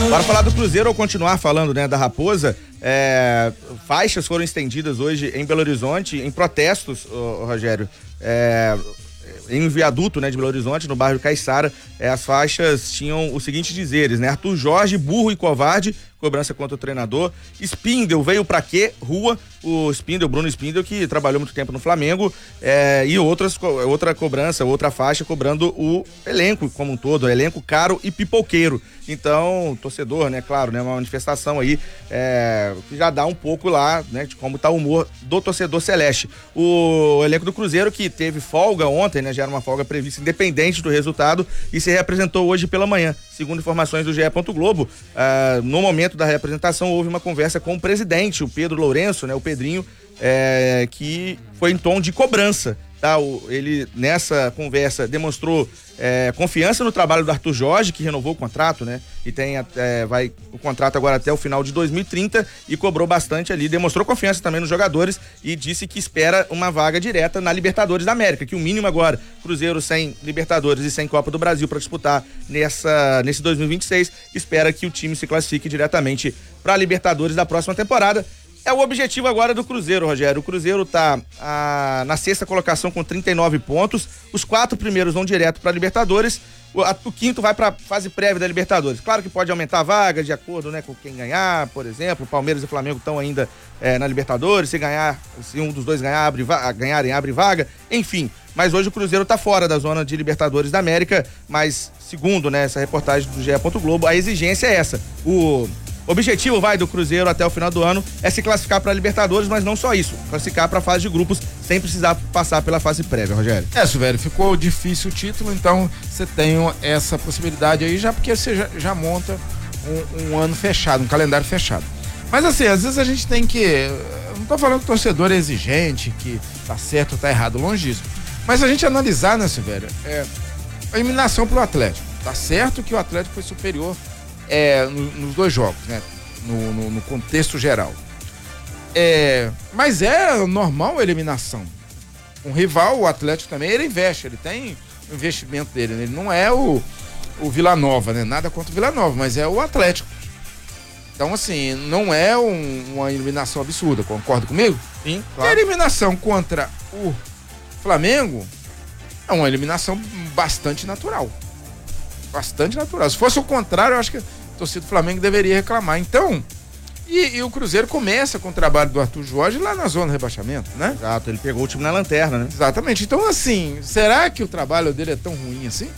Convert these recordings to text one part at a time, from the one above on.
Para falar do Cruzeiro, ou continuar falando, né, da Raposa, faixas foram estendidas hoje em Belo Horizonte em protestos, Rogério, em um viaduto, né, de Belo Horizonte, no bairro Caiçara. As faixas tinham os seguintes dizeres, né? Arthur Jorge, burro e covarde, cobrança contra o treinador. Spindel, veio pra quê? Rua. O Spindel, Bruno Spindel, que trabalhou muito tempo no Flamengo, e outra cobrança, outra faixa cobrando o elenco como um todo, elenco caro e pipoqueiro. Então, torcedor, né, claro, né, uma manifestação aí que já dá um pouco lá, né, de como tá o humor do torcedor celeste. O elenco do Cruzeiro, que teve folga ontem, né, já era uma folga prevista independente do resultado, e se reapresentou hoje pela manhã. Segundo informações do GE. Globo, no momento da reapresentação houve uma conversa com o presidente, o Pedro Lourenço, né, o Pedrinho, que foi em tom de cobrança. Tá? Ele, nessa conversa, demonstrou confiança no trabalho do Arthur Jorge, que renovou o contrato, né? E vai o contrato agora até o final de 2030, e cobrou bastante ali, demonstrou confiança também nos jogadores e disse que espera uma vaga direta na Libertadores da América, que o mínimo agora, Cruzeiro sem Libertadores e sem Copa do Brasil para disputar nesse 2026, espera que o time se classifique diretamente para a Libertadores da próxima temporada. É o objetivo agora do Cruzeiro, Rogério. O Cruzeiro tá na sexta colocação com 39 pontos. Os 4 primeiros vão direto para a Libertadores. O quinto vai para fase prévia da Libertadores. Claro que pode aumentar a vaga de acordo, né, com quem ganhar, por exemplo. O Palmeiras e o Flamengo estão ainda na Libertadores. Se um dos dois ganharem, abre vaga. Enfim, mas hoje o Cruzeiro tá fora da zona de Libertadores da América. Mas, segundo, né, essa reportagem do GE. Globo, a exigência é essa. O objetivo do Cruzeiro até o final do ano é se classificar para a Libertadores, mas não só isso, classificar para a fase de grupos sem precisar passar pela fase prévia, Rogério. Silvério, ficou difícil o título, então você tem essa possibilidade aí, já porque você já monta um ano fechado, um calendário fechado. Mas assim, às vezes a gente tem que, não tô falando que o torcedor é exigente, que tá certo ou tá errado, longe disso, mas a gente analisar, né, Silvério, a eliminação pro Atlético, tá certo que o Atlético foi superior nos 2 jogos, né? No contexto geral. Mas normal a eliminação. Um rival, o Atlético também, ele investe, ele tem o investimento dele, né? Ele não é o Vila Nova, né? Nada contra o Vila Nova, mas é o Atlético. Então, assim, não é uma eliminação absurda, concorda comigo? Sim, claro. A eliminação contra o Flamengo é uma eliminação bastante natural. Bastante natural. Se fosse o contrário, eu acho que a torcida do Flamengo deveria reclamar. Então, e o Cruzeiro começa com o trabalho do Arthur Jorge lá na zona de rebaixamento, né? Exato, ele pegou o time na lanterna, né? Exatamente. Então, assim, será que o trabalho dele é tão ruim assim?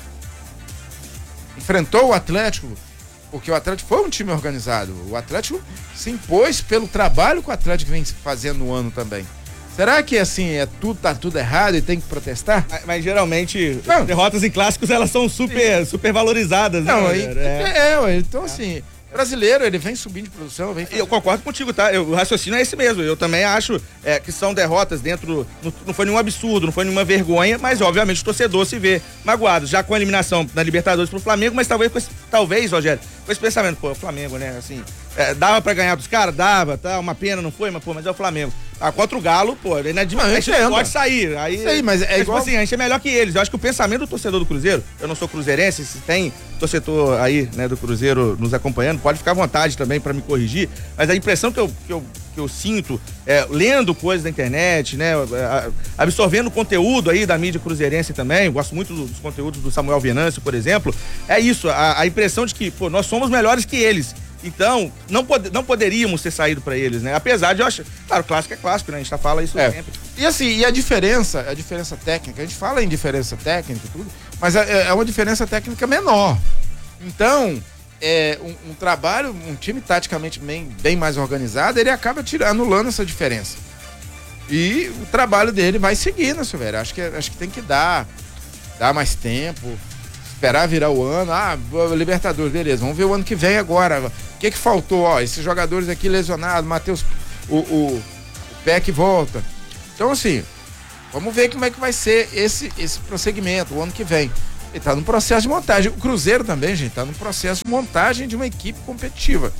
Enfrentou o Atlético, porque o Atlético foi um time organizado. O Atlético se impôs pelo trabalho que o Atlético vem fazendo no ano também. Será que, assim, tá tudo errado e tem que protestar? Mas geralmente, derrotas em clássicos, elas são super valorizadas, né? Não, então, assim, brasileiro, ele vem subindo de produção. Eu concordo contigo, tá? O raciocínio é esse mesmo. Eu também acho que são derrotas dentro. Não foi nenhum absurdo, não foi nenhuma vergonha, mas obviamente o torcedor se vê magoado. Já com a eliminação na Libertadores pro Flamengo, mas talvez, Rogério, com esse pensamento, o Flamengo, né? Assim, dava pra ganhar dos caras? Dava, tá? Uma pena, não foi, mas é o Flamengo. Contra o Galo, ele a gente pode sair. Aí, mas igual... assim, a gente é melhor que eles. Eu acho que o pensamento do torcedor do Cruzeiro, eu não sou cruzeirense, se tem torcedor aí, né, do Cruzeiro nos acompanhando, pode ficar à vontade também pra me corrigir, mas a impressão que eu sinto, lendo coisas da internet, né, absorvendo conteúdo aí da mídia cruzeirense também, eu gosto muito dos conteúdos do Samuel Venâncio, por exemplo, é isso, a impressão de que, nós somos melhores que eles. Então, não poderíamos ter saído pra eles, né? Apesar de eu achar, claro, clássico é clássico, né? A gente fala isso sempre. E assim, a diferença técnica, a gente fala em diferença técnica e tudo, mas é uma diferença técnica menor. Então, um trabalho, um time taticamente bem mais organizado, ele acaba anulando essa diferença. E o trabalho dele vai seguir, né, Silvério? Acho que tem que dar mais tempo, esperar virar o ano. Libertadores, beleza, vamos ver o ano que vem agora. O que faltou? Esses jogadores aqui lesionados, Matheus, o Peck volta. Então, assim, vamos ver como é que vai ser esse prosseguimento, o ano que vem. Ele tá no processo de montagem. O Cruzeiro também, gente, tá no processo de montagem de uma equipe competitiva.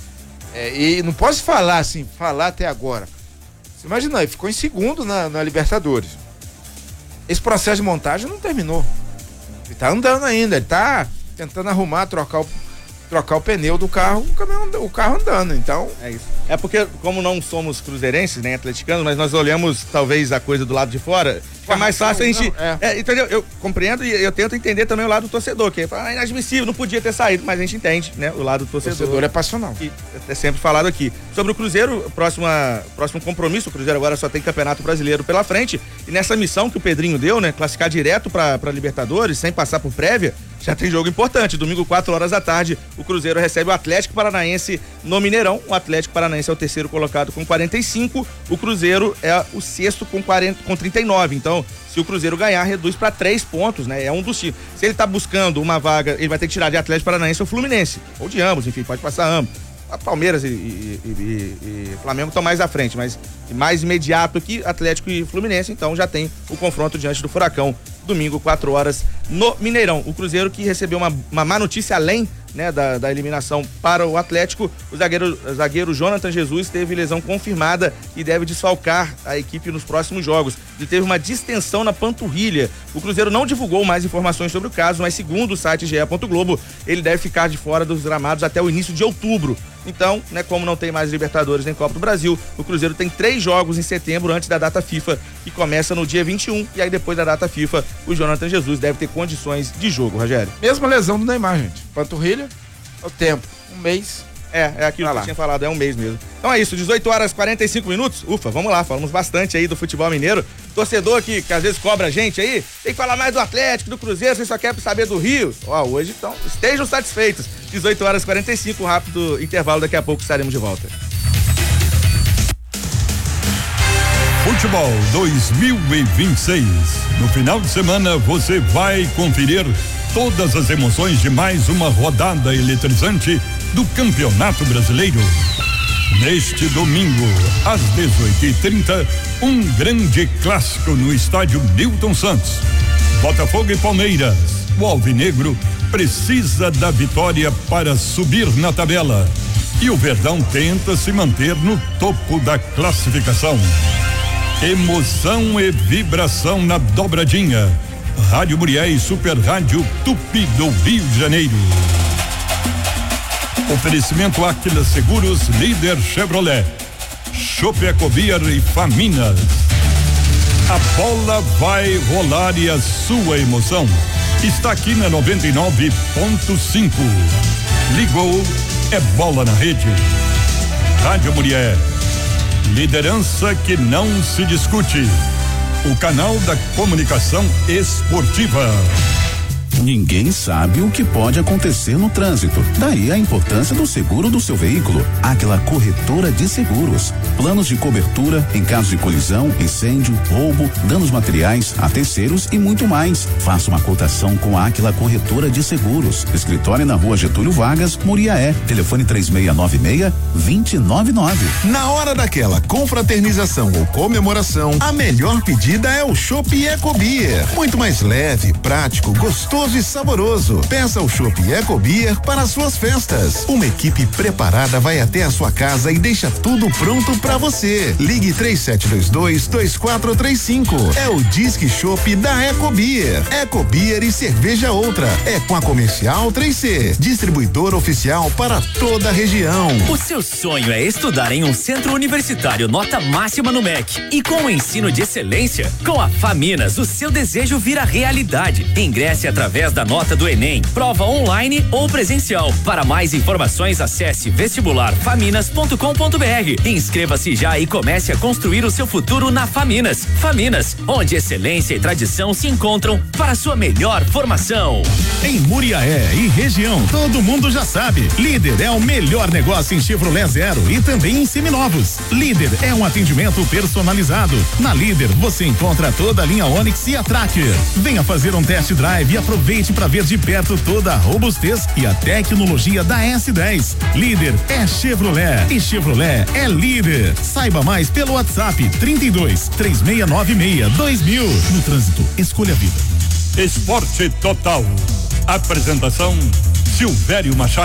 E não posso falar até agora. Você imagina, ele ficou em segundo na Libertadores. Esse processo de montagem não terminou. Ele tá andando ainda, ele tá tentando arrumar, trocar trocar o pneu do carro, o carro andando, então... É isso. É porque, como não somos cruzeirenses, nem atleticanos, mas nós olhamos, talvez, a coisa do lado de fora, fica mais fácil a gente... entendeu? Eu compreendo e eu tento entender também o lado do torcedor, que é inadmissível, não podia ter saído, mas a gente entende, né? O lado do torcedor. O torcedor é passional. Que é sempre falado aqui. Sobre o Cruzeiro, próximo compromisso, o Cruzeiro agora só tem Campeonato Brasileiro pela frente, e nessa missão que o Pedrinho deu, né? Classificar direto pra Libertadores, sem passar por prévia, já tem jogo importante. Domingo, 4 horas da tarde, o Cruzeiro recebe o Atlético Paranaense no Mineirão. O Atlético Paranaense é o terceiro colocado com 45, o Cruzeiro é o sexto com 39. Então, se o Cruzeiro ganhar, reduz para 3 pontos, né? É um dos times. Se ele tá buscando uma vaga, ele vai ter que tirar de Atlético Paranaense ou Fluminense, ou de ambos, enfim, pode passar ambos. A Palmeiras e Flamengo estão mais à frente, mas mais imediato aqui, Atlético e Fluminense, então já tem o confronto diante do Furacão, domingo, 4 horas, no Mineirão. O Cruzeiro que recebeu uma má notícia além, né, da eliminação para o Atlético. O zagueiro Jonathan Jesus teve lesão confirmada e deve desfalcar a equipe nos próximos jogos. Ele teve uma distensão na panturrilha. O Cruzeiro não divulgou mais informações sobre o caso, mas segundo o site GE. Globo, ele deve ficar de fora dos gramados até o início de outubro. Então, né, como não tem mais Libertadores nem Copa do Brasil, o Cruzeiro tem 3 jogos em setembro antes da data FIFA, que começa no dia 21, e aí depois da data FIFA, o Jonathan Jesus deve ter condições de jogo, Rogério. Mesma lesão do Neymar, gente. Panturrilha, é o tempo. 1 mês. É aquilo que eu tinha falado, é 1 mês mesmo. Então é isso, 18 horas 45 minutos. Ufa, vamos lá, falamos bastante aí do futebol mineiro. Torcedor que às vezes cobra a gente aí, tem que falar mais do Atlético, do Cruzeiro, você só quer saber do Rio. Ó, hoje então, estejam satisfeitos. 18 horas 45, rápido intervalo, daqui a pouco estaremos de volta. Futebol 2026. No final de semana você vai conferir todas as emoções de mais uma rodada eletrizante do Campeonato Brasileiro. Neste domingo, às 18h30, um grande clássico no estádio Newton Santos. Botafogo e Palmeiras. O alvinegro precisa da vitória para subir na tabela. E o Verdão tenta se manter no topo da classificação. Emoção e vibração na dobradinha. Rádio Murié e Super Rádio Tupi do Rio de Janeiro. Oferecimento Áquila Seguros, líder Chevrolet. Chopp Ecobeer e Faminas. A bola vai rolar e a sua emoção está aqui na 99.5. Ligou, é bola na rede. Rádio Murié. Liderança que não se discute. O canal da comunicação esportiva. Ninguém sabe o que pode acontecer no trânsito. Daí a importância do seguro do seu veículo. Áquila Corretora de Seguros. Planos de cobertura em caso de colisão, incêndio, roubo, danos materiais, a terceiros e muito mais. Faça uma cotação com a Áquila Corretora de Seguros. Escritório na Rua Getúlio Vargas, Muriaé. Telefone 3696-299. Na hora daquela confraternização ou comemoração, a melhor pedida é o Chopp Ecobeer. Muito mais leve, prático, gostoso e saboroso. Peça o Chopp Ecobeer para suas festas. Uma equipe preparada vai até a sua casa e deixa tudo pronto para você. Ligue 3722-2435. É o Disque Chopp da Ecobeer. Ecobeer e cerveja outra. É com a Comercial 3C, distribuidor oficial para toda a região. O seu sonho é estudar em um centro universitário nota máxima no MEC e com o ensino de excelência? Com a Faminas, o seu desejo vira realidade. Ingresse através da nota do Enem, prova online ou presencial. Para mais informações, acesse vestibularfaminas.com.br. Inscreva-se já e comece a construir o seu futuro na Faminas. Faminas, onde excelência e tradição se encontram para sua melhor formação. Em Muriaé e região, todo mundo já sabe. Líder é o melhor negócio em Chevrolet Zero e também em seminovos. Líder é um atendimento personalizado. Na Líder você encontra toda a linha Onix e a Tracker. Venha fazer um test drive e aproveite para ver de perto toda a robustez e a tecnologia da S10. Líder é Chevrolet e Chevrolet é líder. Saiba mais pelo WhatsApp 32-3696-2000. No trânsito, escolha a vida. Esporte Total. Apresentação Silvério Machado.